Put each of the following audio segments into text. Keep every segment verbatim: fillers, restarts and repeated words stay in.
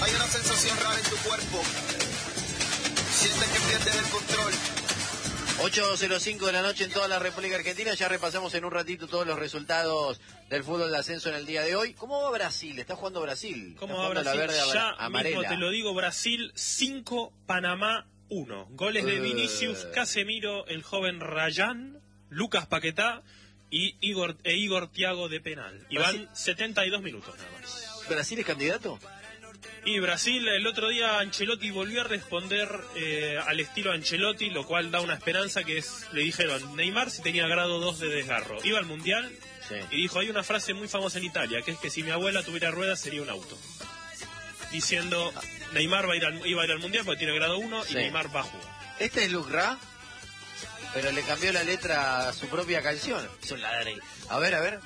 Hay una sensación rara en tu cuerpo. Sientes que pierdes el control. ocho cero cinco de la noche en toda la República Argentina. Ya repasamos en un ratito todos los resultados del fútbol de ascenso en el día de hoy. ¿Cómo va Brasil? Está jugando Brasil. ¿Cómo Está va jugando Brasil? La verde Ya amarela. mismo te lo digo, Brasil cinco, Panamá uno. Goles de Vinicius, Casemiro, el joven Rayán, Lucas Paquetá y Igor, e Igor Thiago de penal. Y van setenta y dos minutos nada más. ¿Brasil es candidato? Y Brasil, el otro día Ancelotti volvió a responder eh, al estilo Ancelotti, lo cual da una esperanza, que es, le dijeron, Neymar si tenía grado dos de desgarro. Iba al Mundial sí. y dijo, hay una frase muy famosa en Italia, que es que si mi abuela tuviera ruedas sería un auto. Diciendo, Neymar va a ir al, iba a ir al Mundial porque tiene grado uno sí. y Neymar va a jugar. Este es Luc Ra, pero le cambió la letra a su propia canción. Es un ladre. A ver, a ver.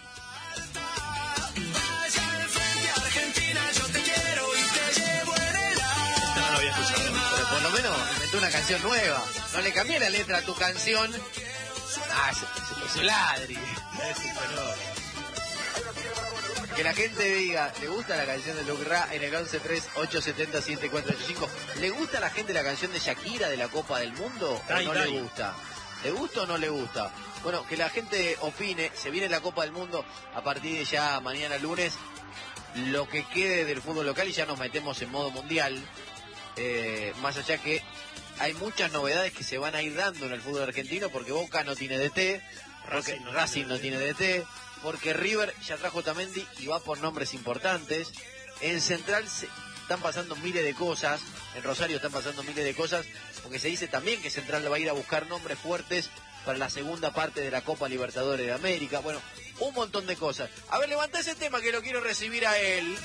Pero por lo menos inventó una canción nueva. No le cambié la letra a tu canción. Ah, es un ladri. Es un fenómeno. Que la gente diga, ¿le gusta la canción de Luc Ra en el once tres ocho siete cero siete cuatro ocho cinco? ¿Le gusta a la gente la canción de Shakira de la Copa del Mundo o ay, no ay. le gusta? ¿Le gusta o no le gusta? Bueno, que la gente opine. Se viene la Copa del Mundo a partir de ya mañana lunes. Lo que quede del fútbol local y ya nos metemos en modo mundial. Eh, más allá que hay muchas novedades que se van a ir dando en el fútbol argentino, porque Boca no tiene D T, porque Racing no, Racing no tiene D T, porque River ya trajo Otamendi y va por nombres importantes. En Central se están pasando miles de cosas, en Rosario están pasando miles de cosas, porque se dice también que Central va a ir a buscar nombres fuertes para la segunda parte de la Copa Libertadores de América. Bueno, un montón de cosas. A ver, levanta ese tema que lo quiero recibir a él.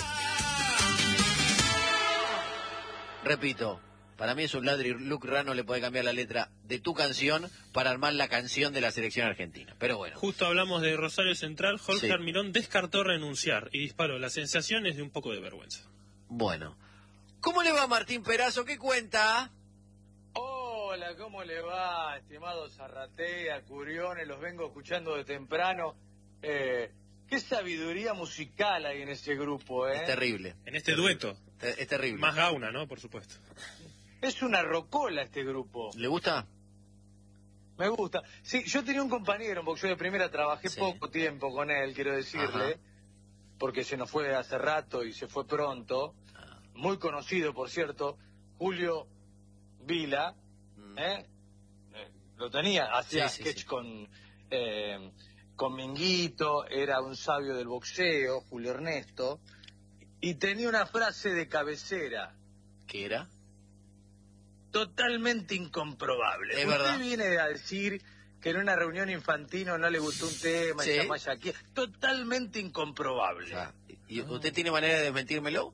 Repito, para mí es un ladri. Luc Ra no le puede cambiar la letra de tu canción para armar la canción de la selección argentina. Pero bueno. Justo hablamos de Rosario Central. Jorge sí. Almirón descartó renunciar y disparó. La sensación es de un poco de vergüenza. Bueno. ¿Cómo le va Martín Perazo? ¿Qué cuenta? Hola, ¿cómo le va, estimados Zarratea, Curiones? Los vengo escuchando de temprano. Eh, qué sabiduría musical hay en ese grupo, ¿eh? Es terrible. En este dueto. Es, es terrible. Más Gauna, ¿no? Por supuesto. Es una rocola este grupo. ¿Le gusta? Me gusta. Sí, yo tenía un compañero en boxeo de primera, trabajé sí. poco tiempo con él, quiero decirle, Ajá. porque se nos fue hace rato y se fue pronto. Ah. Muy conocido, por cierto, Julio Vila, mm. ¿eh? Eh, lo tenía, hacía sí, sketch sí, sí. con... Eh, con Minguito, era un sabio del boxeo, Julio Ernesto, y tenía una frase de cabecera. ¿Qué era? Totalmente incomprobable. Es Usted verdad. viene a decir que en una reunión infantino no le gustó un tema, sí. y llama aquí. Totalmente incomprobable. O sea, ¿y usted tiene manera de desmentírmelo?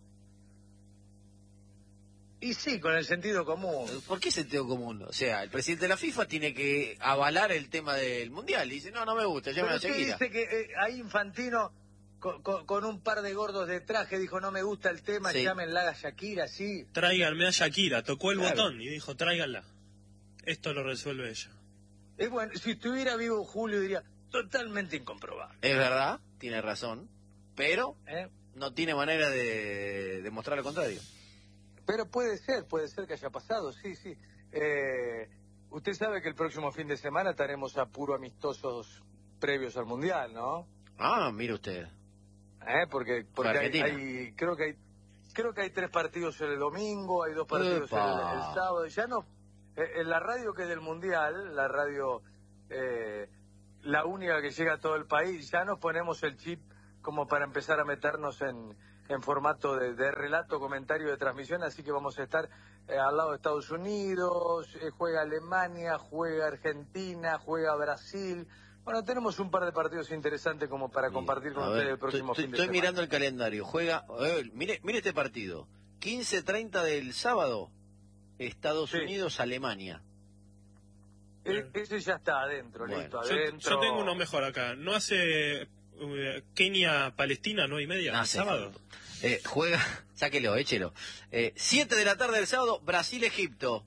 Y sí, con el sentido común. ¿Por qué sentido común? O sea, el presidente de la FIFA tiene que avalar el tema del Mundial. Y dice, no, no me gusta, llame a Shakira. Pero usted dice que eh, ahí Infantino, con, con, con un par de gordos de traje, dijo, no me gusta el tema, sí. llámenla a Shakira, sí. Tráiganme a Shakira, tocó el claro. botón y dijo, tráiganla. Esto lo resuelve ella. Es bueno, si estuviera vivo Julio diría, totalmente incomprobable. Es verdad, tiene razón, pero ¿Eh? no tiene manera de demostrar lo contrario. Pero puede ser, puede ser que haya pasado, sí, sí. Eh, usted sabe que el próximo fin de semana estaremos a puro amistosos previos al Mundial, ¿no? Ah, mire usted. ¿Eh? Porque, porque hay, hay, creo que hay, creo que hay tres partidos el domingo, hay dos partidos el, el sábado. Ya no, eh, en la radio que es del Mundial, la radio, eh, la única que llega a todo el país, ya nos ponemos el chip como para empezar a meternos en... en formato de, de relato, comentario, de transmisión, así que vamos a estar eh, al lado de Estados Unidos, eh, juega Alemania, juega Argentina, juega Brasil. Bueno, tenemos un par de partidos interesantes como para sí. compartir con ustedes el próximo estoy, fin de estoy semana. Estoy mirando el calendario, juega, eh, mire, mire este partido, quince treinta del sábado, Estados sí. Unidos, Alemania. E ese ya está adentro, bueno. listo, yo, adentro. Yo tengo uno mejor acá, ¿no hace... Kenia, Palestina, ¿no? Y media, no, el sábado. Eh, juega, sáquelo, échelo. Eh, siete de la tarde del sábado, Brasil, Egipto.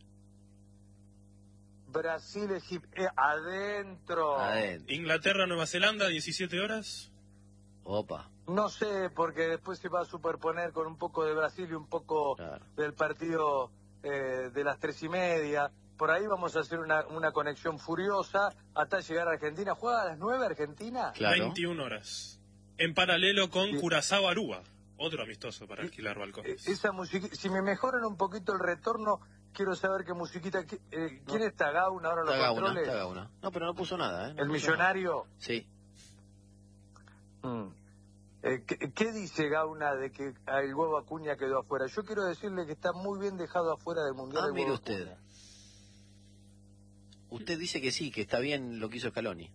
Brasil, Egipto, eh, adentro. adentro. Inglaterra, Nueva Zelanda, diecisiete horas. Opa. No sé, porque después se va a superponer con un poco de Brasil y un poco claro. del partido eh, de las tres y media. Por ahí vamos a hacer una, una conexión furiosa hasta llegar a Argentina. ¿Juega a las nueve Argentina? Claro. veintiuna horas. En paralelo con sí. Curazao Aruba. Otro amistoso para alquilar balcones. Esa musiquita, si me mejoran un poquito el retorno, quiero saber qué musiquita... Eh, ¿Quién no. está? ¿Gauna ahora en los Gauna, controles? Está Gauna. No, pero no puso nada, ¿eh? No ¿El millonario? Nada. Sí. Mm. Eh, ¿qué, ¿Qué dice Gauna de que el huevo Acuña quedó afuera? Yo quiero decirle que está muy bien dejado afuera del Mundial. Ah, el mire huevo usted. Acuña. Usted dice que sí, que está bien lo que hizo Scaloni.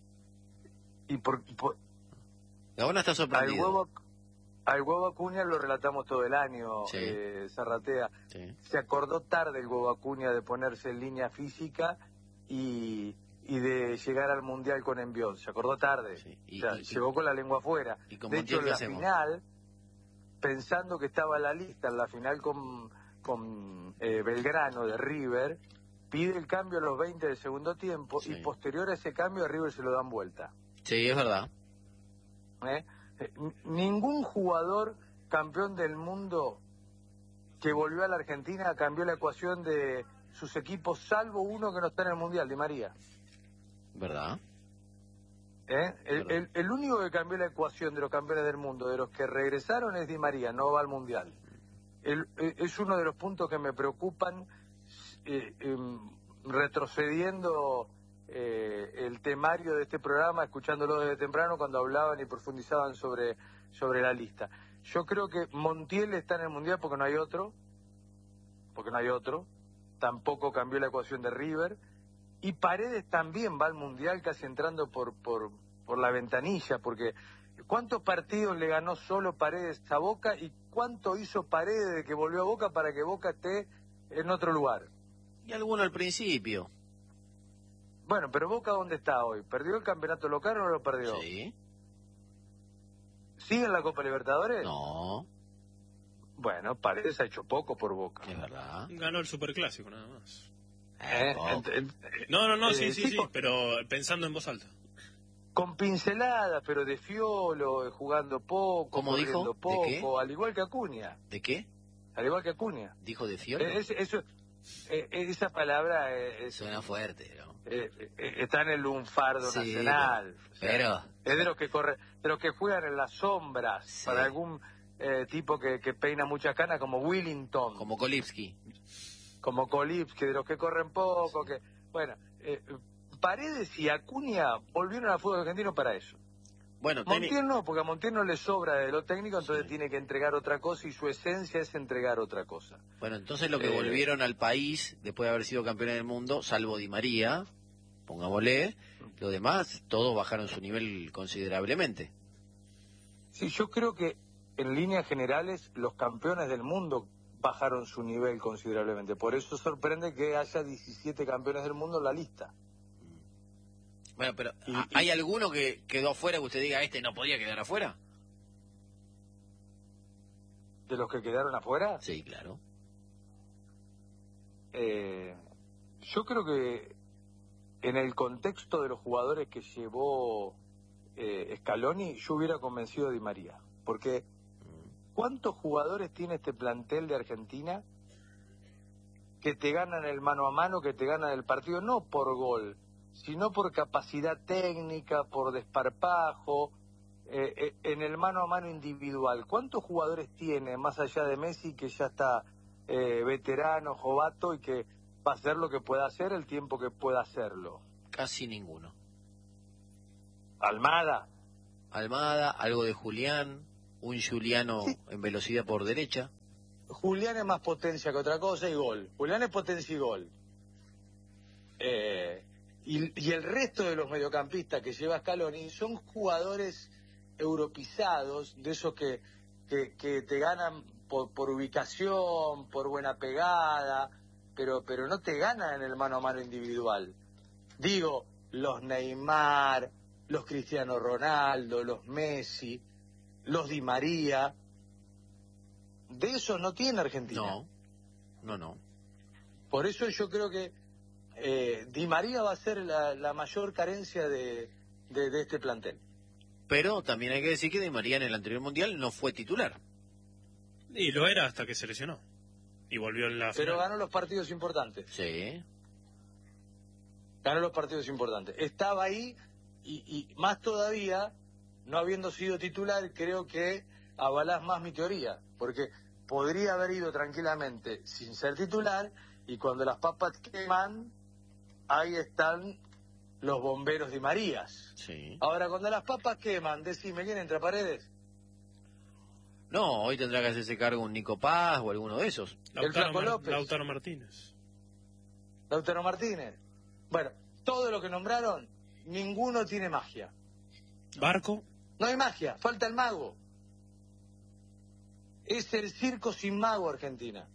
Y por... por... Gauna está sorprendido. Al huevo, al huevo Acuña lo relatamos todo el año, sí. eh, Zarratea. Sí. Se acordó tarde el huevo Acuña de ponerse en línea física y... y de llegar al Mundial con envión. Se acordó tarde. Sí, y, o sea, y, llegó con la lengua afuera. Y con de hecho, en la hacemos? final, pensando que estaba la lista, en la final con, con eh, Belgrano de River, pide el cambio a los veinte del segundo tiempo sí. y posterior a ese cambio a River se lo dan vuelta. Sí, es verdad. ¿Eh? Eh, ningún jugador campeón del mundo que volvió a la Argentina cambió la ecuación de sus equipos, salvo uno que no está en el Mundial, Di María. ¿Verdad? ¿Eh? El, ¿Verdad? El, el único que cambió la ecuación de los campeones del mundo, de los que regresaron, es Di María, no va al Mundial. El, es uno de los puntos que me preocupan, eh, eh, retrocediendo eh, el temario de este programa, escuchándolo desde temprano cuando hablaban y profundizaban sobre, sobre la lista. Yo creo que Montiel está en el Mundial porque no hay otro, porque no hay otro, tampoco cambió la ecuación de River. Y Paredes también va al Mundial casi entrando por, por, por la ventanilla, porque ¿cuántos partidos le ganó solo Paredes a Boca y cuánto hizo Paredes de que volvió a Boca para que Boca esté en otro lugar? Y alguno al principio. Bueno, pero Boca ¿dónde está hoy? ¿Perdió el campeonato local o no lo perdió? Sí. ¿Sigue en la Copa Libertadores? No. Bueno, Paredes ha hecho poco por Boca. Es verdad. Ganó el Superclásico nada más. Eh, oh. ent, ent, no, no, no, eh, sí, sí, sí, sí, con, pero pensando en voz alta. Con pinceladas, pero de fiolo, jugando poco, ¿Cómo dijo? poco, ¿De qué? al igual que Acuña. ¿De qué? Al igual que Acuña. ¿Dijo de fiolo? Es, eso, eh, esa palabra es, suena fuerte, ¿no? Eh, eh, está en el lunfardo sí, nacional. Pero, o sea, es de los que corre, de los que juegan en las sombras, sí. para algún eh, tipo que, que peina muchas canas como Willington. Como Kolipski. Como Kolipski, de los que corren poco, sí. que bueno, eh, Paredes y Acuña volvieron al fútbol argentino para eso. Bueno, Montiel no, porque a Montiel no le sobra de lo técnico, entonces sí. tiene que entregar otra cosa y su esencia es entregar otra cosa. Bueno, entonces lo que eh... volvieron al país, después de haber sido campeones del mundo, salvo Di María, pongámosle, lo demás, todos bajaron su nivel considerablemente. Sí, yo creo que en líneas generales los campeones del mundo bajaron su nivel considerablemente. Por eso sorprende que haya diecisiete campeones del mundo en la lista. Bueno, pero y, ¿hay y, alguno que quedó afuera que usted diga, este no podía quedar afuera? ¿De los que quedaron afuera? Sí, claro. Eh, yo creo que en el contexto de los jugadores que llevó eh, Scaloni, yo hubiera convencido a Di María. Porque ¿cuántos jugadores tiene este plantel de Argentina que te ganan el mano a mano, que te ganan el partido, no por gol, sino por capacidad técnica, por desparpajo, eh, eh, en el mano a mano individual? ¿Cuántos jugadores tiene, más allá de Messi, que ya está eh, veterano, jovato, y que va a hacer lo que pueda hacer el tiempo que pueda hacerlo? Casi ninguno. Almada. Almada, algo de Julián, un Juliano sí. en velocidad por derecha. Julián es más potencia que otra cosa y gol. Julián es potencia y gol. Eh... Y, y el resto de los mediocampistas que lleva Scaloni son jugadores europeizados, de esos que, que, que te ganan por, por ubicación, por buena pegada, pero, pero no te ganan en el mano a mano individual. Digo, los Neymar, los Cristiano Ronaldo, los Messi, los Di María. De esos no tiene Argentina. No, no, no. Por eso yo creo que Eh, Di María va a ser la, la mayor carencia de, de, de este plantel. Pero también hay que decir que Di María en el anterior Mundial no fue titular. Y lo era hasta que se lesionó. Y volvió en la Pero final. ganó los partidos importantes. Sí. Ganó los partidos importantes. Estaba ahí y, y más todavía, no habiendo sido titular, creo que avalás más mi teoría. Porque podría haber ido tranquilamente sin ser titular y cuando las papas queman, ahí están los bomberos Di Marías. Sí. Ahora, cuando las papas queman, decime, ¿quién entra Paredes? No, hoy tendrá que hacerse cargo un Nico Paz o alguno de esos. El Flaco López. Lautaro Martínez. Lautaro Martínez. Bueno, todo lo que nombraron, ninguno tiene magia. Barco. No hay magia, falta el mago. Es el circo sin mago Argentina.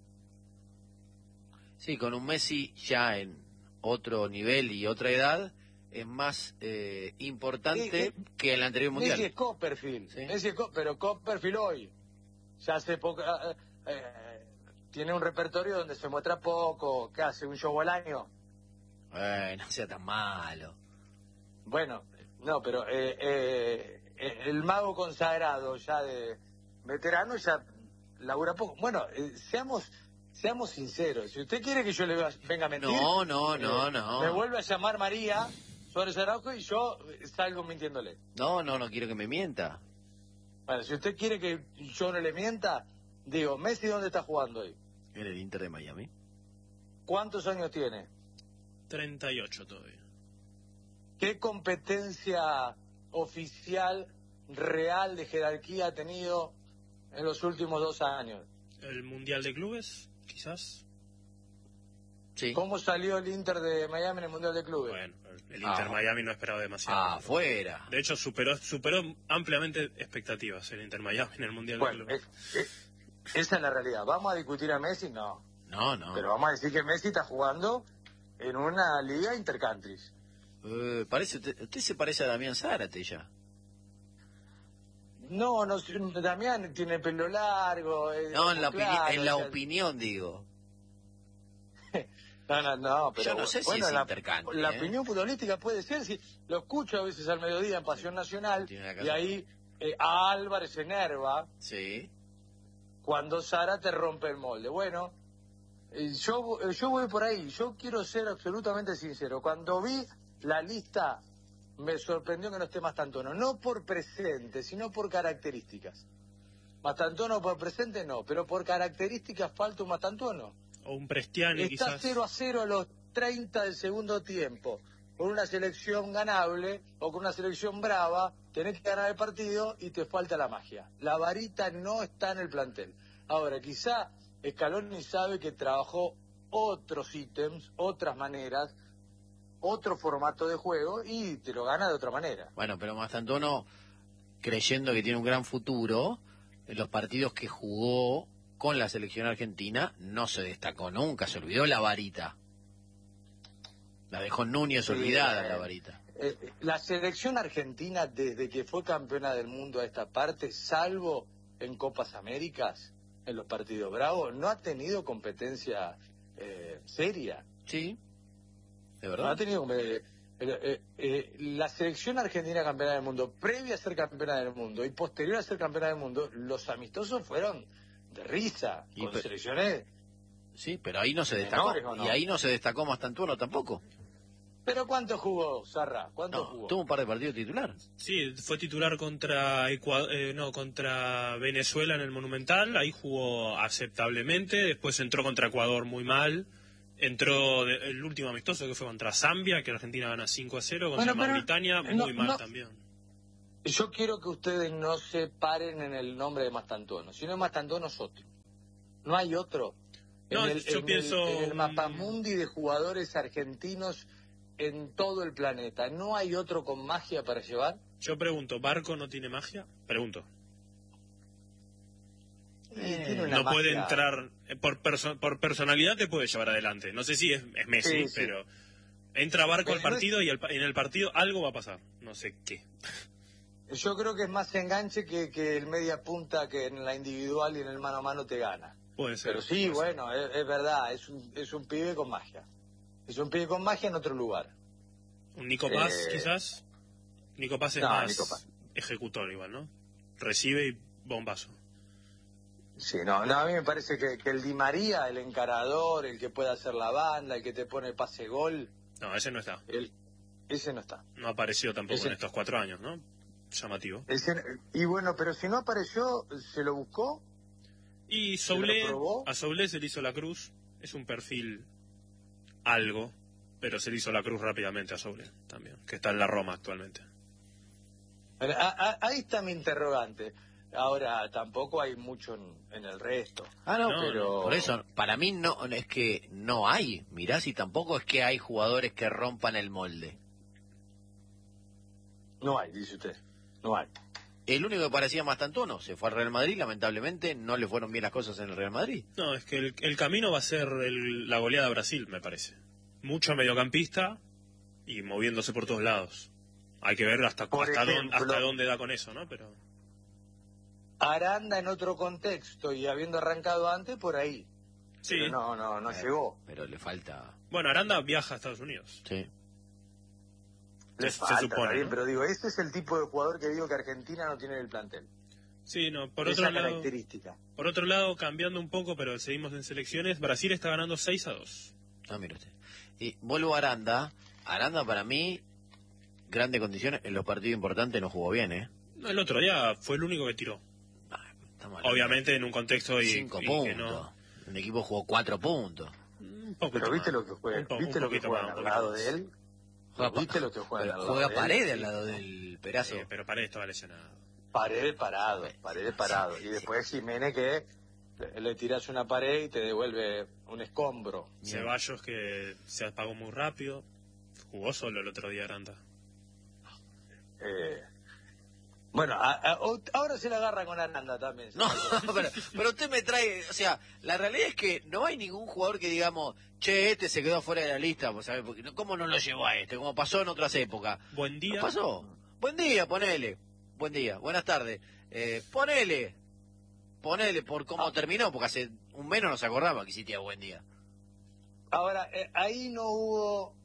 Sí, con un Messi ya en otro nivel y otra edad, es más eh, importante eh, que el anterior Mundial. Messi es Copperfield, ¿Sí? Messi es Co- pero Copperfield hoy, ya hace poco, eh, eh, tiene un repertorio donde se muestra poco, que hace un show al año. Eh, no sea tan malo. Bueno, no, pero eh, eh, el mago consagrado ya de veterano ya labura poco. Bueno, eh, seamos seamos sinceros. Si usted quiere que yo le venga a mentir, No, no, no, eh, no. me vuelve a llamar María Suárez Araujo y yo salgo mintiéndole. No, no, no quiero que me mienta. Bueno, si usted quiere que yo no le mienta, digo, Messi, ¿dónde está jugando hoy? En el Inter de Miami. ¿Cuántos años tiene? treinta y ocho todavía. ¿Qué competencia oficial, real, de jerarquía ha tenido en los últimos dos años? El Mundial de Clubes, quizás. Sí. ¿Cómo salió el Inter de Miami en el Mundial de Clubes? Bueno, el Inter Ah. Miami no esperaba demasiado. Ah, afuera. De hecho, superó superó ampliamente expectativas el Inter Miami en el Mundial Bueno, de Clubes. es- es- esa es la realidad. ¿Vamos a discutir a Messi? No. No, no. Pero vamos a decir que Messi está jugando en una liga intercountries. Eh, parece, usted, usted se parece a Damián Zárate ya. No, no, Damián tiene pelo largo. es No, en la, claro, opini- en la o sea, opinión, digo. No, no, no, pero Yo no sé si bueno, es la, intercountry, la ¿eh? opinión futbolística puede ser, si lo escucho a veces al mediodía en Pasión Nacional, Tiene una y casa. ahí eh, a Álvarez se enerva Sí. cuando Sara te rompe el molde. Bueno, eh, yo, eh, yo voy por ahí, yo quiero ser absolutamente sincero. Cuando vi la lista, me sorprendió que no esté Mastantuono, no por presente, sino por características. Mastantuono por presente no, pero por características falta un Mastantuono. O un Prestiani, Está quizás. cero a cero a los treinta del segundo tiempo. Con una selección ganable o con una selección brava, tenés que ganar el partido y te falta la magia. La varita no está en el plantel. Ahora, quizá Scaloni sabe que trabajó otros ítems, otras maneras, otro formato de juego y te lo gana de otra manera. Bueno, pero Mastantuono, creyendo que tiene un gran futuro, en los partidos que jugó con la selección argentina, no se destacó nunca, se olvidó la varita. La dejó Núñez Sí, olvidada, eh, la varita. Eh, la selección argentina, desde que fue campeona del mundo a esta parte, salvo en Copas Américas, en los partidos bravos, no ha tenido competencia eh, seria. Sí, de No ha verdad. tenido eh, eh, eh, la selección argentina campeona del mundo, previa a ser campeona del mundo y posterior a ser campeona del mundo, los amistosos fueron de risa, Y con pe- selecciones. Sí, pero ahí no se destacó. Menores, ¿o no? Y ahí no se destacó Mastantuono tampoco. ¿Pero cuánto jugó, Sarra? ¿Cuánto No, jugó? tuvo un par de partidos titular. Sí, fue titular contra Ecua- eh, no, contra Venezuela en el Monumental, ahí jugó aceptablemente, después entró contra Ecuador muy mal, entró de- el último amistoso que fue contra Zambia, que Argentina gana cinco a cero, contra Bueno, pero Mauritania, no- muy mal no- también. Yo quiero que ustedes no se paren en el nombre de Mastantuono. Si no es Mastantuono, es otro. No hay otro. No, en el, yo en pienso, el, en el mm, mapamundi de jugadores argentinos en todo el planeta, ¿no hay otro con magia para llevar? Yo pregunto, ¿Barco no tiene magia? Pregunto. Eh, tiene una No puede magia. entrar, eh, por, perso- por personalidad te puede llevar adelante. No sé si es, es Messi, Sí, sí. pero entra Barco al Pero no es- partido y el pa- en el partido algo va a pasar. No sé qué. Yo creo que es más enganche que, que el media punta que en la individual y en el mano a mano te gana. Puede ser. Pero sí, puede ser. bueno, es, es verdad, es un, es un pibe con magia. Es un pibe con magia en otro lugar. Un Nico Paz, Eh, quizás. Nico Paz es no, más Nico Paz. ejecutor igual, ¿no? Recibe y bombazo. Sí, no, no, a mí me parece que, que el Di María, el encarador, el que puede hacer la banda, el que te pone pase gol... No, ese no está. El, ese no está. No apareció tampoco ese, en estos cuatro años, ¿no? Llamativo. Ese, y bueno, pero si no apareció, ¿se lo buscó? Y Soulé, a Soulé se le hizo la cruz. Es un perfil algo, pero se le hizo la cruz rápidamente a Soulé también, que está en la Roma actualmente. A, a, ahí está mi interrogante. Ahora, tampoco hay mucho en, en el resto. Ah, no, no, pero... por eso, para mí no es que no hay. Mirá si tampoco es que hay jugadores que rompan el molde. No hay, dice usted. No hay. El único que parecía más tantuno se fue al Real Madrid, lamentablemente no le fueron bien las cosas en el Real Madrid. No, es que el, el camino va a ser el, la goleada a Brasil, me parece. Mucho mediocampista y moviéndose por todos lados. Hay que ver hasta, hasta, ejemplo, dónde, hasta dónde da con eso, ¿no? Pero... Aranda en otro contexto y habiendo arrancado antes, por ahí. Sí. Pero no, no, no pero, llegó. Pero le falta... Bueno, Aranda viaja a Estados Unidos. Sí. Le se, falta, se supone, bien, ¿no? Pero digo, ese es el tipo de jugador que digo que Argentina no tiene en el plantel. Sí, no, por Esa otro lado... característica. Por otro lado, cambiando un poco, pero seguimos en selecciones, Brasil está ganando seis a dos. Ah, mira usted. Y vuelvo a Aranda. Aranda para mí, grandes condiciones, en los partidos importantes no jugó bien, ¿eh? No, el otro día fue el único que tiró. Obviamente en un contexto y, cinco y puntos. Que no... Un equipo jugó cuatro puntos. Un poco Pero viste más. lo que juega, po, viste lo que juega al lado de él. Juega, ¿Viste lo que juega al lado juega de Paredes él? al lado del Perazo. Sí, pero Paredes estaba lesionado. Paredes parado, Paredes parado. Y después Jiménez que le, le tiras una pared y te devuelve un escombro. Ceballos que se apagó muy rápido. Jugó solo el otro día Aranda. Eh... Bueno, a, a, ahora se la agarra con Aranda también. No, pero, pero usted me trae, o sea, la realidad es que no hay ningún jugador que digamos, che, este se quedó fuera de la lista, pues, ¿sabes? Porque, ¿cómo no lo llevó a este? Como pasó en otras épocas. Buen día. ¿No pasó? Buen día, ponele. Buen día, buenas tardes. Eh, ponele, ponele por cómo ah. terminó, porque hace un mes no nos acordaba que existía buen día. Ahora, eh, ahí no hubo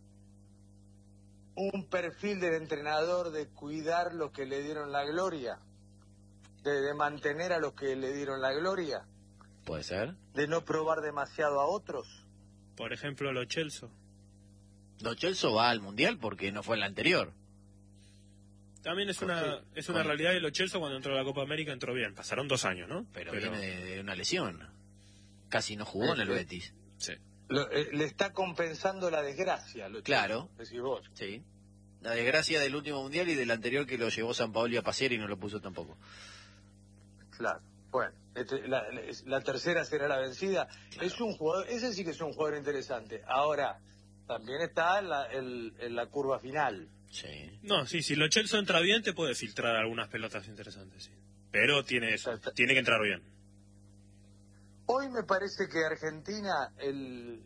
un perfil del entrenador de cuidar los que le dieron la gloria, de, de mantener a los que le dieron la gloria. Puede ser. De no probar demasiado a otros. Por ejemplo, Lo Celso. Lo Celso va al Mundial porque no fue el anterior. También es una sí. es una Con... realidad que Lo Celso cuando entró a la Copa América entró bien. Pasaron dos años, ¿no? Pero, Pero... viene de, de una lesión. Casi no jugó eh, en el Betis. Sí. Lo, eh, le está compensando la desgracia. Lo claro. Decís vos. Sí. La desgracia del último mundial y del anterior que lo llevó San Paoli a pasear y no lo puso tampoco. Claro. Bueno, este, la, la tercera será la vencida. Claro. Es un jugador, ese sí que es un jugador interesante. Ahora, también está en la, en, en la curva final. Sí. No, sí, si Lo Celso entra bien te puede filtrar algunas pelotas interesantes, sí. Pero tiene eso, tiene que entrar bien. Hoy me parece que Argentina, el,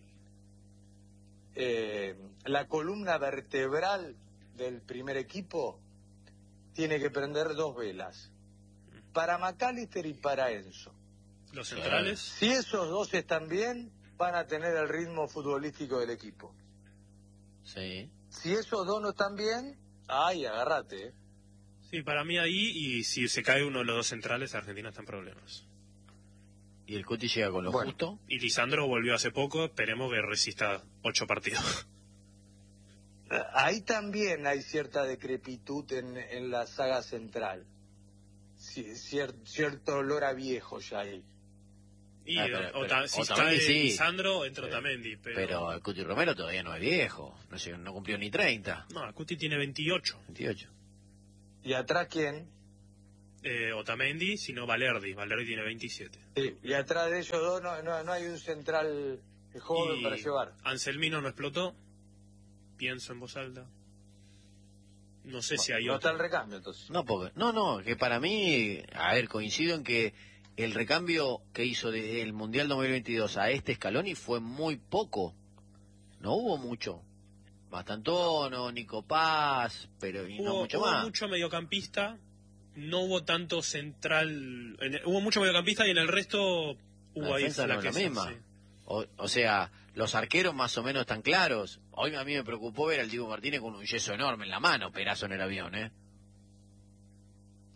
eh, la columna vertebral del primer equipo tiene que prender dos velas. Para McAllister y para Enzo. ¿Los centrales? Si esos dos están bien, van a tener el ritmo futbolístico del equipo. Sí. Si esos dos no están bien, ay, agárrate. ¿eh? Sí, para mí ahí, y si se cae uno de los dos centrales, Argentina está en problemas. ¿Y el Cuti llega con lo bueno. justo? Y Lisandro volvió hace poco, esperemos que resista ocho partidos. Ahí también hay cierta decrepitud en, en la saga central. Cier, cierto olor a viejo ya ahí. Y ah, pero, o, pero, o, si Otamendi está sí. Lisandro, entra Otamendi. Pero... pero el Cuti Romero todavía no es viejo. No, sé, no cumplió ni treinta. No, el Cuti tiene veintiocho. veintiocho. ¿Y atrás quién? Eh, Otamendi, sino Valerdi. Valerdi tiene veintisiete. Sí, y atrás de ellos dos no, no, no hay un central joven y para llevar. Anselmino no explotó. Pienso en voz alta. No sé bueno, si hay no otro. está el recambio, entonces. No, porque, no, no, que para mí, a ver, coincido en que el recambio que hizo desde el Mundial dos mil veintidós a este Scaloni fue muy poco. No hubo mucho. Bastantono, Nico Paz, pero y hubo, no mucho hubo más. Hubo mucho mediocampista, no hubo tanto central. En, hubo mucho mediocampista y en el resto hubo la ahí defensa no es la misma. Sí. O, o sea, los arqueros más o menos están claros. Hoy a mí me preocupó ver al Diego Martínez con un yeso enorme en la mano, Perazo en el avión, ¿eh?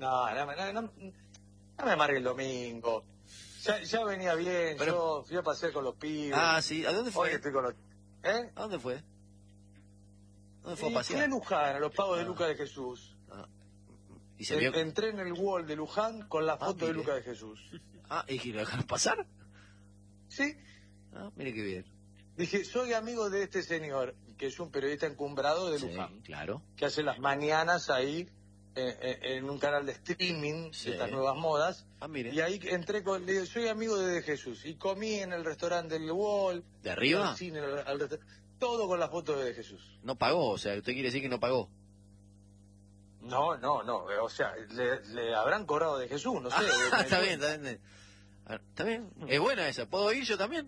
No, no, no, no, no me amargue el domingo. Ya, ya venía bien, Pero... yo fui a pasear con los pibes. Ah, sí, ¿a dónde fue? Hoy estoy con los... ¿Eh? ¿A dónde fue? ¿Dónde fue y a pasear? Fui a Luján, a los pagos ah. de Lucas de Jesús. Ah. ¿Y se vio? Entré en el wall de Luján con la foto ah, de Lucas de Jesús. Ah, ¿y lo dejaron pasar? Sí. Ah, mire qué bien. Dije, soy amigo de este señor, que es un periodista encumbrado de Luján. Sí, claro. Que hace las mañanas ahí en, en, en un canal de streaming sí. de estas nuevas modas. Ah, mire. Y ahí entré con, le digo, soy amigo de, de Jesús. Y comí en el restaurante del Wall. ¿De arriba? Al cine, al, al resta... todo con la foto de Jesús. No pagó, o sea, usted quiere decir que no pagó. No, no, no. O sea, le, le habrán cobrado de Jesús, no sé. Ah, está bien, está bien. Está bien. Es buena esa. ¿Puedo ir yo también?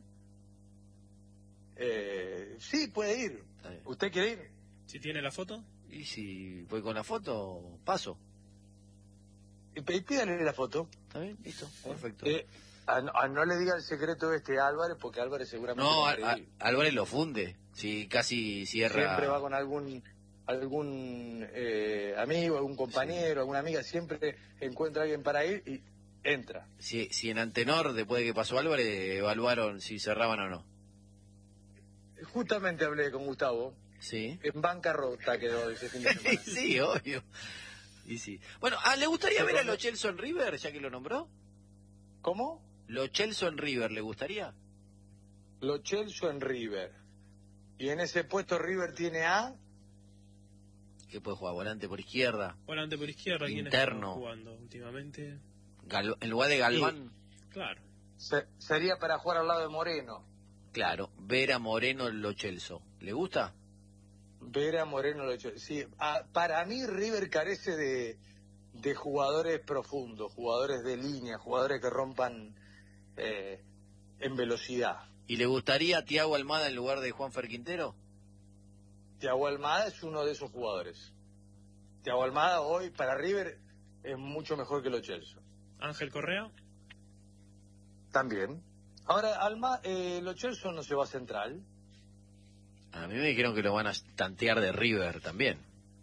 Eh, sí, puede ir. ¿Usted quiere ir? ¿Si tiene la foto? Y si voy con la foto, paso. Y pídale la foto. Está bien, listo, perfecto. Eh, a, a no le diga el secreto este a Álvarez, porque Álvarez seguramente... No, a, a, Álvarez lo funde. Si casi cierra... Siempre va con algún algún eh, amigo, algún compañero, sí. alguna amiga, siempre encuentra a alguien para ir y entra. Si, si en Antenor, después de que pasó Álvarez, evaluaron si cerraban o no. Justamente hablé con Gustavo. Sí. En bancarrota quedó ese fin de semana. Sí, obvio. Y sí. Bueno, ah, ¿le gustaría ver a Lo Celso en River, ya que lo nombró? ¿Cómo? Lo Celso en River, ¿le gustaría? Lo Celso en River. Y en ese puesto River tiene a... ¿Qué puede jugar? ¿Volante por izquierda? Volante por izquierda. ¿Quién interno. está jugando últimamente? Gal en lugar de Galván. Sí, claro. Se sería para jugar al lado de Moreno. Claro, Vera Moreno Lo Celso. ¿Le gusta? Vera Moreno Lo Celso. Sí, a, para mí River carece de, de jugadores profundos, jugadores de línea, jugadores que rompan eh, en velocidad. ¿Y le gustaría a Thiago Almada en lugar de Juanfer Quintero? Thiago Almada es uno de esos jugadores. Thiago Almada hoy para River es mucho mejor que Lo Celso. ¿Ángel Correa? También. Ahora, Alma, eh, Lo Celso no se va a Central. A mí me dijeron que lo van a tantear de River también.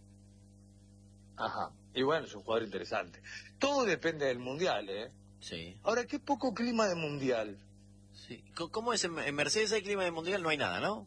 Ajá. Y bueno, es un jugador interesante. Todo depende del Mundial, ¿eh? Sí. Ahora, qué poco clima de Mundial. Sí. ¿Cómo es? En Mercedes hay clima de Mundial, no hay nada, ¿no?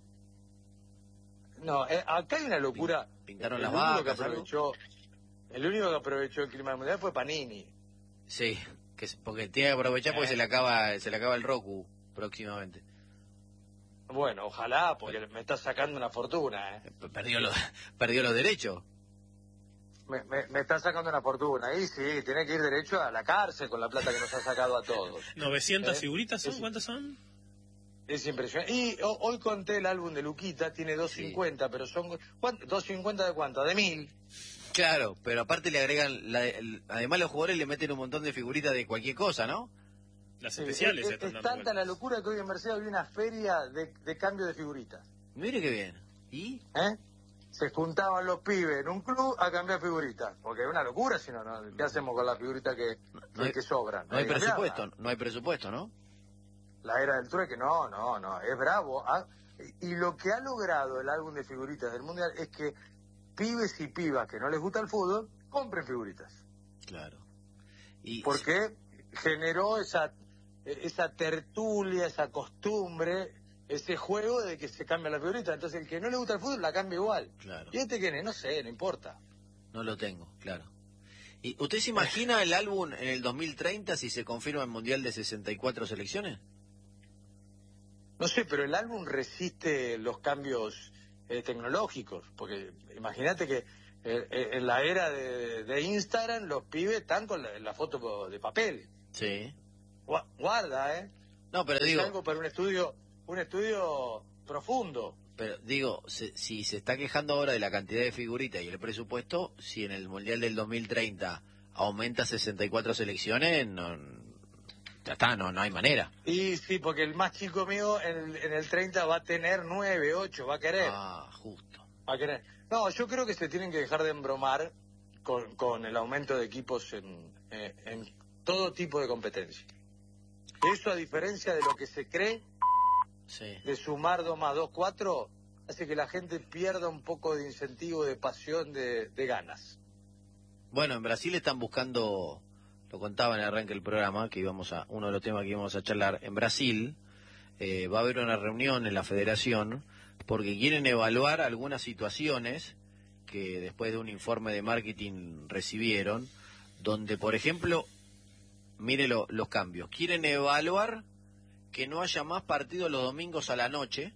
No, eh, acá hay una locura. Pintaron el las único vacas. Que aprovechó, el único que aprovechó el clima del Mundial fue Panini. Sí, que porque tiene que aprovechar porque eh. se le acaba se le acaba el Roku próximamente. Bueno, ojalá, porque eh. me está sacando una fortuna, ¿eh? Perdió los, perdió los derechos. Me, me, me está sacando una fortuna. Y sí, tiene que ir derecho a la cárcel con la plata que nos ha sacado a todos. ¿novecientas ¿Eh? figuritas son? Es, ¿Cuántas son? Es impresionante. Y o, hoy conté el álbum de Luquita, tiene doscientos cincuenta, sí. Pero son... ¿doscientos cincuenta de cuánto? ¿De mil? Claro, pero aparte le agregan... La, el, además los jugadores le meten un montón de figuritas de cualquier cosa, ¿no? Las especiales. Sí, es, es, es tanta la locura que hoy en Mercedes había una feria de, de cambio de figuritas. Mire qué bien. ¿Y? ¿Eh? Se juntaban los pibes en un club a cambiar figuritas. Porque es una locura, si no, ¿no? ¿Qué hacemos con las figuritas que, no, no hay, que sobran? No hay, hay presupuesto, no hay presupuesto, ¿no? La era del trueque, no, no, no, es bravo. ¿Ah? Y lo que ha logrado el álbum de figuritas del Mundial es que pibes y pibas que no les gusta el fútbol, compren figuritas. Claro. Y porque generó esa, esa tertulia, esa costumbre, ese juego de que se cambia la figurita. Entonces el que no le gusta el fútbol la cambia igual. Claro. Y este que no sé, no importa. No lo tengo, claro. ¿Y usted se imagina el álbum en el dos mil treinta si se confirma el Mundial de sesenta y cuatro selecciones? No sé, pero el álbum resiste los cambios eh, tecnológicos, porque imagínate que eh, eh, en la era de, de Instagram los pibes están con la, la foto de papel. Sí. Gua guarda, ¿eh? No, pero es digo... algo para un estudio, un estudio profundo. Pero digo, se, si se está quejando ahora de la cantidad de figuritas y el presupuesto, si en el Mundial del dos mil treinta aumenta sesenta y cuatro selecciones, no... Ya está, no, no hay manera. Y sí, porque el más chico mío en el, en el treinta va a tener nueve, ocho, va a querer. Ah, justo. Va a querer. No, yo creo que se tienen que dejar de embromar con, con el aumento de equipos en, eh, en todo tipo de competencia. Eso, a diferencia de lo que se cree, sí. de sumar dos más dos, cuatro, hace que la gente pierda un poco de incentivo, de pasión, de, de ganas. Bueno, en Brasil están buscando, lo contaba en el arranque del programa, que íbamos a, uno de los temas que íbamos a charlar, en Brasil eh, va a haber una reunión en la federación porque quieren evaluar algunas situaciones que después de un informe de marketing recibieron, donde, por ejemplo, mire lo, los cambios. Quieren evaluar que no haya más partidos los domingos a la noche.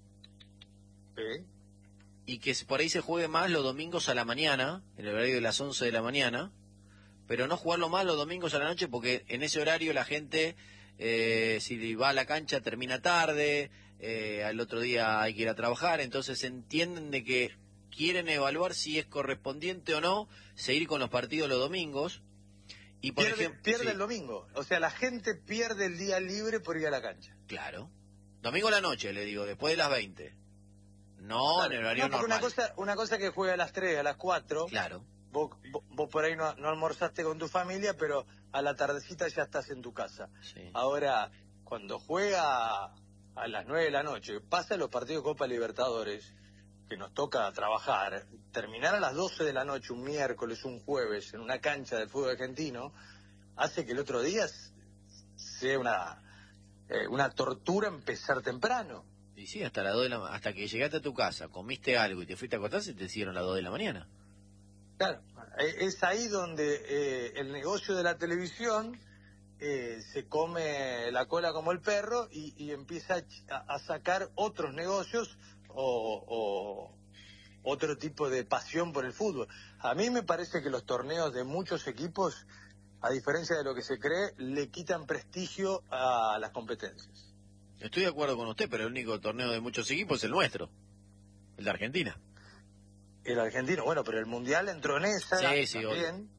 Sí. Y que por ahí se juegue más los domingos a la mañana, en el horario de las once de la mañana, pero no jugarlo más los domingos a la noche porque en ese horario la gente, eh, si va a la cancha, termina tarde, eh, al otro día hay que ir a trabajar, entonces entienden de que quieren evaluar si es correspondiente o no seguir con los partidos los domingos. Y por pierde ejemplo, pierde sí. el domingo, o sea, la gente pierde el día libre por ir a la cancha. Claro. Domingo a la noche, le digo, después de las veinte. No, claro, en el horario no, normal. Una cosa, una cosa que juega a las tres, a las cuatro. Claro. Vos, vos, vos por ahí no, no almorzaste con tu familia, pero a la tardecita ya estás en tu casa. Sí. Ahora, cuando juega a las nueve de la noche, pasa los partidos de Copa Libertadores, que nos toca trabajar, terminar a las doce de la noche, un miércoles, un jueves, en una cancha del fútbol argentino, hace que el otro día sea una, eh, una tortura empezar temprano. Y sí, hasta las dos de la hasta que llegaste a tu casa, comiste algo y te fuiste a acostar, se te hicieron las dos de la mañana. Claro, es ahí donde eh, el negocio de la televisión eh, se come la cola como el perro y, y empieza a, a sacar otros negocios o, o otro tipo de pasión por el fútbol. A mí me parece que los torneos de muchos equipos, a diferencia de lo que se cree, le quitan prestigio a las competencias. Estoy de acuerdo con usted, pero el único torneo de muchos equipos es el nuestro, el de Argentina. El argentino, bueno, pero el mundial entró en esa sí, sí, también. Obvio.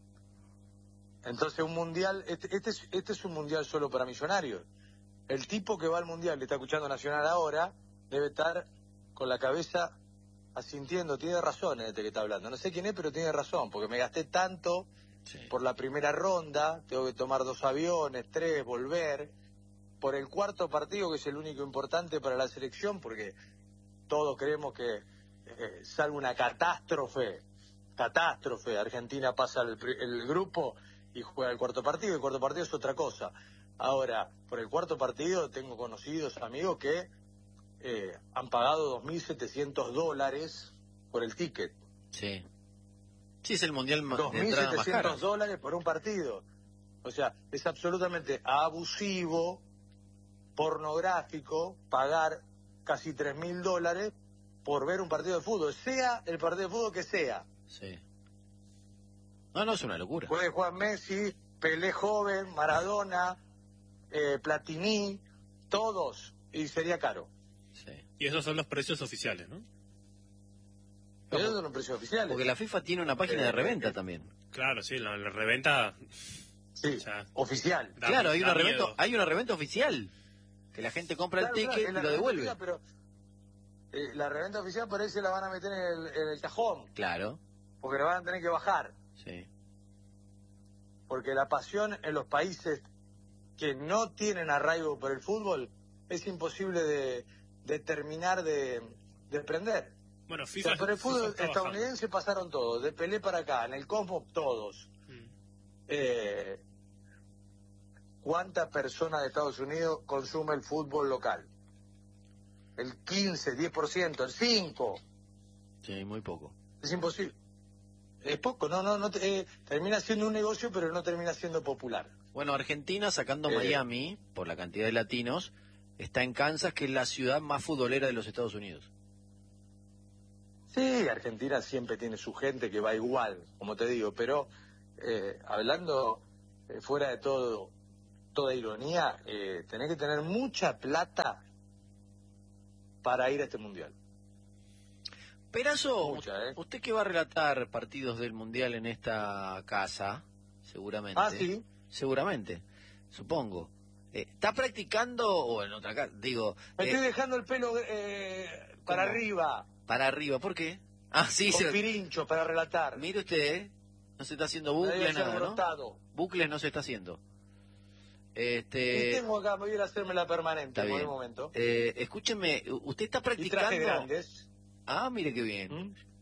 Entonces un mundial, este, este, es, este es un mundial solo para millonarios. El tipo que va al mundial, le está escuchando Nacional ahora, debe estar con la cabeza asintiendo, tiene razón este que está hablando. No sé quién es, pero tiene razón, porque me gasté tanto sí. por la primera ronda, tengo que tomar dos aviones, tres, volver. Por el cuarto partido, que es el único importante para la selección, porque todos creemos que, eh, salvo una catástrofe, catástrofe, Argentina pasa el, el grupo y juega el cuarto partido, el cuarto partido es otra cosa. Ahora, por el cuarto partido tengo conocidos amigos que eh, han pagado dos mil setecientos dólares por el ticket. Sí. Sí, es el mundial más dos mil setecientos dólares por un partido. O sea, es absolutamente abusivo, pornográfico, pagar casi tres mil dólares por ver un partido de fútbol, sea el partido de fútbol que sea. Sí. No, no, es una locura. Puede jugar Messi, Pelé joven, Maradona, eh, Platini, todos, y sería caro. Sí. Y esos son los precios oficiales, ¿no? Pero esos son los precios oficiales. Porque la FIFA tiene una página eh, de reventa eh, también. Claro, sí, la, la reventa... Sí, o sea, oficial. Da, claro, hay una, reventa, hay una reventa oficial. Que la gente compra claro, el ticket claro, y lo devuelve. Oficial, pero eh, la reventa oficial parece la van a meter en el, en el cajón. Claro. Porque la van a tener que bajar. Sí. Porque la pasión en los países que no tienen arraigo por el fútbol es imposible de, de terminar de, de prender. Bueno, FIFA, o sea, por el fútbol estadounidense bajando. Pasaron todos, de Pelé para acá, en el Cosmo todos. Mm. Eh, ¿Cuántas personas de Estados Unidos consume el fútbol local? El quince, diez por ciento, el cinco por ciento. Sí, muy poco. Es imposible. Es poco, no, no, no eh, termina siendo un negocio, pero no termina siendo popular. Bueno, Argentina, sacando eh, Miami, por la cantidad de latinos, está en Kansas, que es la ciudad más futbolera de los Estados Unidos. Sí, Argentina siempre tiene su gente que va igual, como te digo, pero eh, hablando eh, fuera de todo, toda ironía, eh, tenés que tener mucha plata para ir a este mundial. Perazo, Mucha, ¿eh? usted que va a relatar partidos del mundial en esta casa, seguramente. Ah, sí. Seguramente, supongo. Eh, ¿Está practicando o en otra casa? Digo. Me eh, estoy dejando el pelo eh, para ¿cómo? arriba. Para arriba, ¿por qué? Ah, sí. Con se... pirincho para relatar. Mire usted, ¿eh? No se está haciendo bucle, nada, ¿no? Bucles no se está haciendo. Este... Y tengo acá, me voy a ir a hacerme la permanente en un momento. Eh, escúcheme, ¿usted está practicando? Y traje grandes. Ah, mire qué bien. ¿Mm?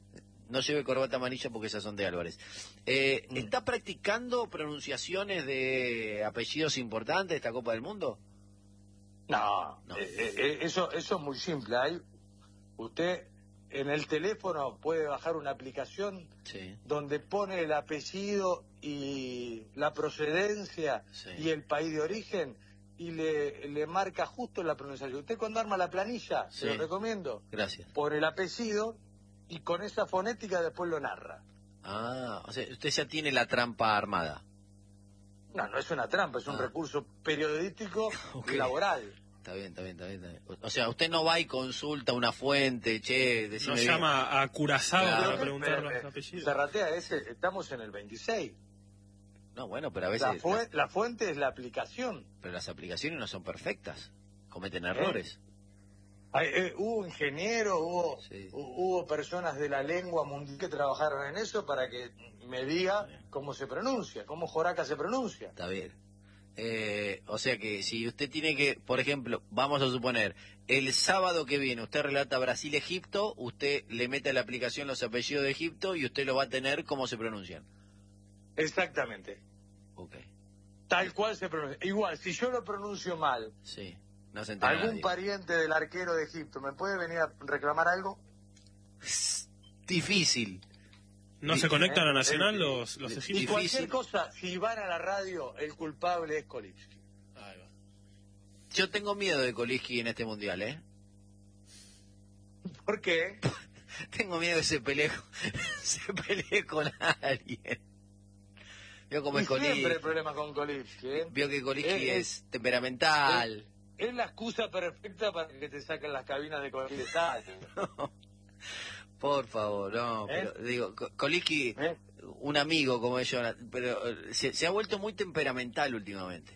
No lleve corbata amarilla porque esas son de Álvarez. Eh, Mm. ¿Está practicando pronunciaciones de apellidos importantes de esta Copa del Mundo? No, No. eh, eh, eso, eso es muy simple. Hay, usted en el teléfono puede bajar una aplicación Sí. donde pone el apellido y la procedencia Sí. y el país de origen y le, le marca justo la pronunciación. Usted cuando arma la planilla, Sí. se lo recomiendo, Gracias. pone el apellido y con esa fonética después lo narra. Ah, o sea, usted ya tiene la trampa armada. No, no es una trampa, es un Ah. recurso periodístico Ok. y laboral. Está bien, está bien, está bien, está bien. O sea, usted no va y consulta una fuente, che, decime Nos bien. llama a Curazao Claro. para Pero, preguntar pero, los eh, apellidos. Zarratea, ese, estamos en el veintiséis. No, bueno, pero a La, veces... fu- las- la fuente es la aplicación. pero las aplicaciones no son perfectas. Cometen ¿Eh? errores. Hay- eh, hubo ingenieros, hubo, Sí. hu- hubo personas de la lengua mundial que trabajaron en eso para que me diga cómo se pronuncia, cómo Joraca se pronuncia. Está bien. Eh, o sea que si usted tiene que, por ejemplo, vamos a suponer, el sábado que viene usted relata Brasil-Egipto, usted le mete a la aplicación los apellidos de Egipto y usted lo va a tener cómo se pronuncian. Exactamente. Ok, Tal cual se pronuncia. Igual, si yo lo pronuncio mal, sí, no se entera algún nadie. pariente del arquero de Egipto, ¿me puede venir a reclamar algo? Difícil. ¿No y- se conectan a eh, Nacional eh, los, los Y egipcios? cualquier cosa, si van a la radio, el culpable es Kolipsky. Ahí va. Yo tengo miedo de Koliski en este mundial, ¿eh? ¿Por qué? Tengo miedo de que se pelee, se pelee con alguien. Vio cómo Y es Koliski. siempre hay problemas con Kolipsky, ¿eh? Vio que Koliski Eh, eh, es temperamental. Es la excusa perfecta para que te saquen las cabinas de Kolipsky. Por favor, no, ¿Eh? pero digo, Ko- Koliski, ¿Eh? un amigo como ellos, pero eh, se, se ha vuelto muy temperamental últimamente.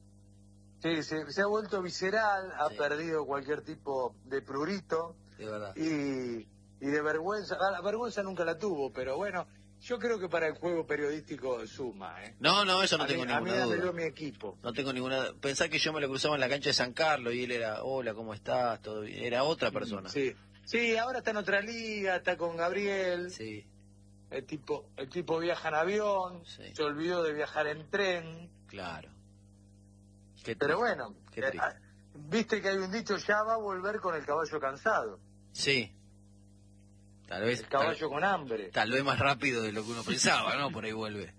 Sí, se, se ha vuelto visceral, ha Sí. perdido cualquier tipo de prurito De verdad. y, y de vergüenza. Ah, La vergüenza nunca la tuvo, pero bueno, yo creo que para el juego periodístico suma, ¿eh? No, no, eso no a tengo mí, a mí ninguna dámelo duda. mi equipo. No tengo ninguna. Pensá que yo me lo cruzaba en la cancha de San Carlos y él era, hola, ¿cómo estás? Todo bien. Era otra persona. Sí. Sí, ahora está en otra liga, está con Gabriel. Sí, El tipo, el tipo viaja en avión, Sí. se olvidó de viajar en tren. claro. Qué Pero triste, bueno, qué eh, triste. ah, viste que hay un dicho, ya va a volver con el caballo cansado, Sí. Tal vez, el caballo tal, con hambre. tal vez más rápido de lo que uno pensaba, ¿no? Por ahí vuelve.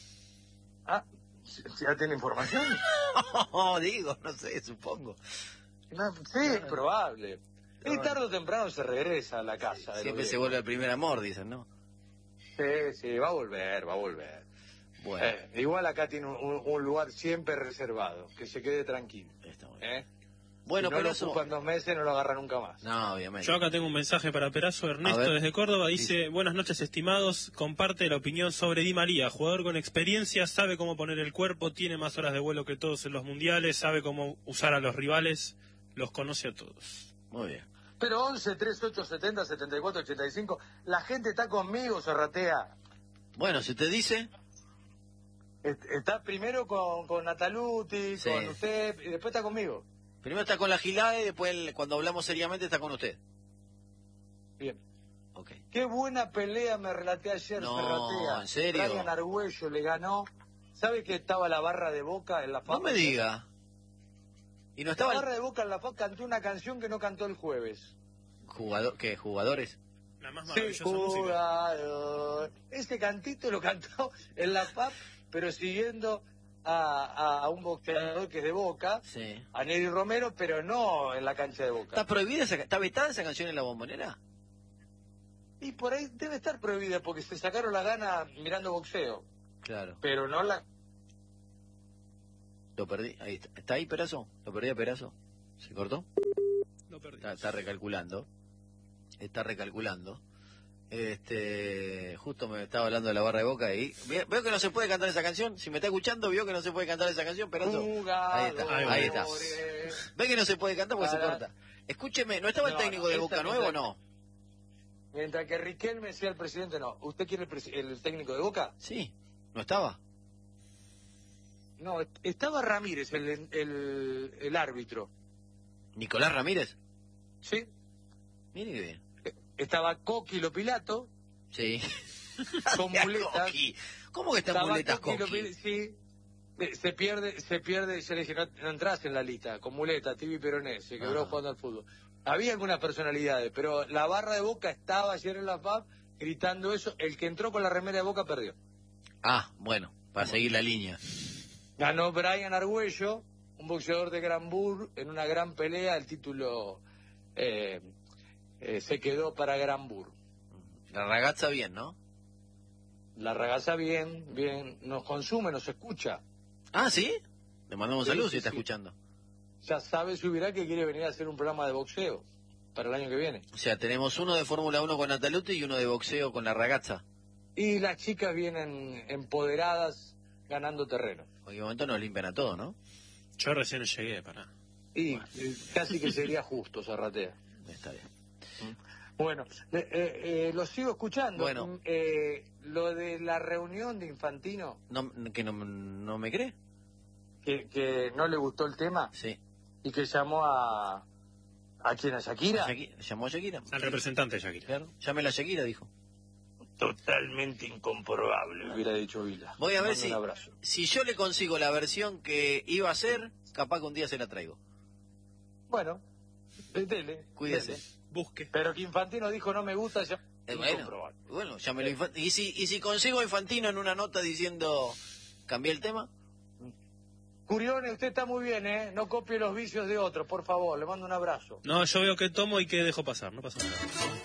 Ah, ¿ya tiene información? No, digo, no sé, supongo. No, sí, es probable. Y tarde o temprano se regresa a la casa. de Siempre los se vuelve al primer amor, dicen, ¿no? viejos. Sí, sí, va a volver, va a volver. Bueno, Eh, igual acá tiene un, un- un lugar siempre reservado, que se quede tranquilo. está muy bien. ¿eh? Bueno, si no pero lo eso... ocupan dos meses, no lo agarra nunca más. No, obviamente. Yo acá tengo un mensaje para Perazo. A Ernesto ver. desde Córdoba dice: buenas noches, estimados. Comparte la opinión sobre Di María, jugador con experiencia, sabe cómo poner el cuerpo, tiene más horas de vuelo que todos en los mundiales, sabe cómo usar a los rivales, los conoce a todos. Muy bien. Pero once, treinta y ocho, setenta, setenta y cuatro, ochenta y cinco, la gente está conmigo, Serratea. Bueno, si usted dice... Est- Está primero con, con Nataluti, Sí. con usted, y después está conmigo. Primero está con la gilada y después, el- cuando hablamos seriamente, está con usted. Bien. Ok. Qué buena pelea me relaté ayer, No, Serratea. ¿en serio? Brian Argüello le ganó. ¿Sabe que estaba la barra de Boca en la F A P? No me diga. Y no La estaba... barra el de Boca en la F A P cantó una canción que no cantó el jueves. Jugador... ¿Qué? ¿Jugadores? La más Sí, maravillosa música. jugador. Ese cantito lo cantó en la F A P, pero siguiendo a, a- a un boxeador que es de Boca, Sí. a Nelly Romero, pero no en la cancha de Boca. ¿Está prohibida esa... ¿Está vetada esa canción en la bombonera? Y por ahí debe estar prohibida porque se sacaron la gana mirando boxeo, Claro. pero no la... Lo perdí. Ahí está. ¿Está ahí, Perazo? ¿Lo perdí a Perazo? ¿Se cortó? Lo perdí. Está, está recalculando. Está recalculando. Este, justo me estaba hablando de la barra de Boca y ve- veo que no se puede cantar esa canción. Si me está escuchando, vio que no se puede cantar esa canción, Perazo. Ahí está, ahí está. Ve que no se puede cantar porque se Para- corta. Escúcheme, ¿no estaba el No, técnico no, de esa Boca no Nuevo o está. no? Mientras que Riquelme decía al presidente, no. ¿Usted quiere el, presi- el técnico de Boca? Sí, ¿no estaba? No, est- estaba Ramírez, el, el, el árbitro. ¿Nicolás Ramírez? ¿Sí? Mire qué bien. Estaba Coquilo Pilato Sí. Con muletas. ¿Cómo que están muletas, Coqui? Sí. Se pierde, se pierde, se le dice, no, no entras en la lista, con muleta, Tibi Peronés, se quebró ah. jugando al fútbol. Había algunas personalidades, pero la barra de Boca estaba ayer en la F A P gritando eso. El que entró con la remera de Boca perdió. Ah, bueno, para bueno. seguir la línea. Ganó Brian Argüello, un boxeador de Granbur, en una gran pelea. El título eh, eh, se quedó para Granbur. La ragazza bien, ¿no? La ragazza bien, bien, nos consume, nos escucha. Ah, ¿sí? Le mandamos sí, saludos sí, si está sí. escuchando. Ya sabe, subirá que quiere venir a hacer un programa de boxeo para el año que viene. O sea, tenemos uno de Fórmula uno con Nataluti y uno de boxeo con la ragazza. Y las chicas vienen empoderadas, ganando terreno. En cualquier momento nos limpian a todos, ¿no? Yo recién llegué, para. Y bueno. Casi que sería justo, Zarratea. Está bien. Bueno, eh, eh, lo sigo escuchando. Bueno. Eh, lo de la reunión de Infantino. No, ¿Que no, no me cree? Que, que no le gustó el tema. Sí. Y que llamó a... ¿A quién? ¿A Shakira? ¿A Shakira? ¿Llamó a Shakira? Al representante de Shakira. Claro. Llámela a Shakira, dijo. Totalmente incomprobable, hubiera dicho Vila. Voy a ver si, si yo le consigo la versión que iba a hacer, capaz que un día se la traigo. Bueno, dele. Cuídese. Dele. Busque. Pero que Infantino dijo no me gusta, ya... Eh, bueno, bueno, llámelo a Infantino. ¿Y si, ¿Y si consigo a Infantino en una nota diciendo, cambié el tema? Curione, usted está muy bien, ¿eh? No copie los vicios de otros, por favor, le mando un abrazo. No, yo veo que tomo y que dejo pasar, no pasa nada.